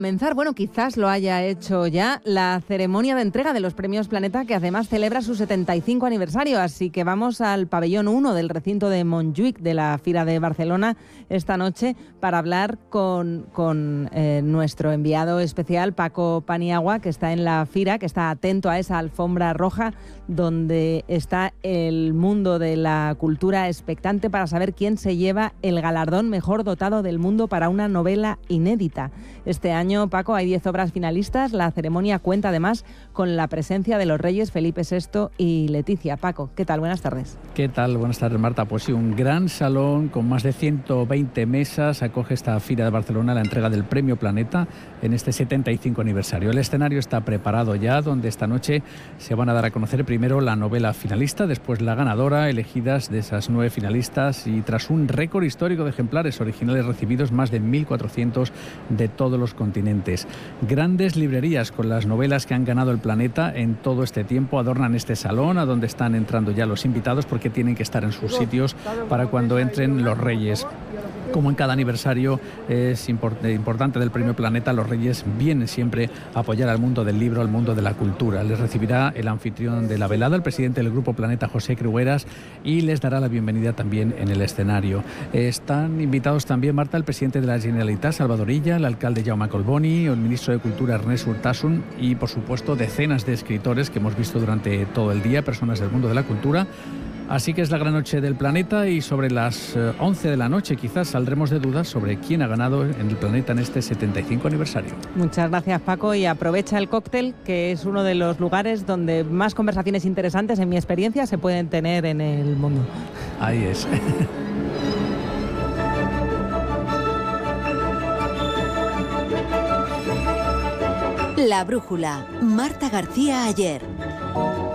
Comenzar, bueno, quizás lo haya hecho ya, la ceremonia de entrega de los Premios Planeta, que además celebra su 75 aniversario. Así que vamos al pabellón 1 del recinto de Montjuïc de la Fira de Barcelona esta noche para hablar con nuestro enviado especial, Paco Paniagua, que está en la Fira, que está atento a esa alfombra roja donde está el mundo de la cultura expectante para saber quién se lleva el galardón mejor dotado del mundo para una novela inédita. Este año, Paco, hay 10 obras finalistas. La ceremonia cuenta además con la presencia de los reyes Felipe VI y Leticia. Paco, ¿qué tal? Buenas tardes. ¿Qué tal? Buenas tardes, Marta. Pues sí, un gran salón con más de 120 mesas acoge esta Fira de Barcelona la entrega del Premio Planeta en este 75 aniversario. El escenario está preparado ya, donde esta noche se van a dar a conocer primero la novela finalista, después la ganadora, elegidas de esas 9 finalistas, y tras un récord histórico de ejemplares originales recibidos, más de 1.400 de todos los continentes. Grandes librerías con las novelas que han ganado el Planeta en todo este tiempo adornan este salón, a donde están entrando ya los invitados, porque tienen que estar en sus sitios para cuando entren los reyes. Como en cada aniversario es importante del Premio Planeta, los reyes vienen siempre a apoyar al mundo del libro, al mundo de la cultura. Les recibirá el anfitrión de la velada, el presidente del Grupo Planeta, José Crueras, y les dará la bienvenida también en el escenario. Están invitados también, Marta, el presidente de la Generalitat, Salvador Illa, el alcalde Jaume Collboni, el ministro de Cultura, Ernest Urtasun, y por supuesto decenas de escritores que hemos visto durante todo el día, personas del mundo de la cultura. Así que es la gran noche del Planeta, y sobre las 11 de la noche quizás saldremos de dudas sobre quién ha ganado en el Planeta en este 75 aniversario. Muchas gracias, Paco, y aprovecha el cóctel, que es uno de los lugares donde más conversaciones interesantes, en mi experiencia, se pueden tener en el mundo. Ahí es. La brújula, Marta García Ayer.